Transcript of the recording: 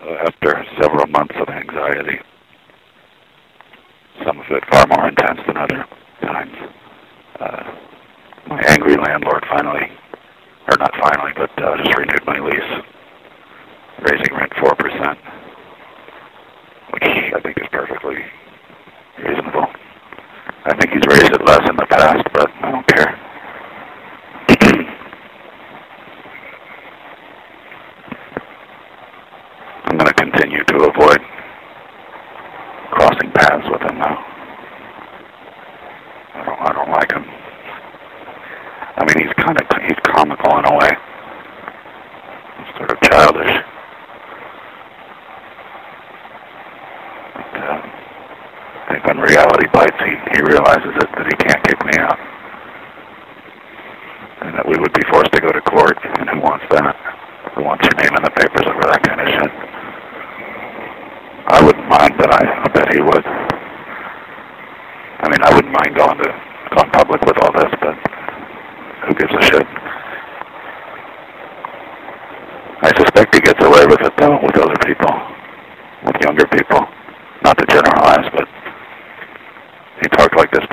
after several months of anxiety, some of it far more intense than other times, my angry landlord finally, or not finally, but just renewed my lease, raising rent 4%, which I think is perfectly reasonable. I think he's raised it less in the past, but I don't care. I'm going to continue to avoid crossing paths with him now. I don't like him. I mean, he's comical in a way. He's sort of childish. But, I think when reality bites, he realizes that he can't kick me out. And that we would be forced to go to court, and who wants that? Who wants your name in the papers over that kind of shit? I wouldn't mind, but I bet he would. I mean, I wouldn't mind going public with all this, but who gives a shit? I suspect he gets away with it, though, with other people, with younger people. Not to generalize, but he talked like this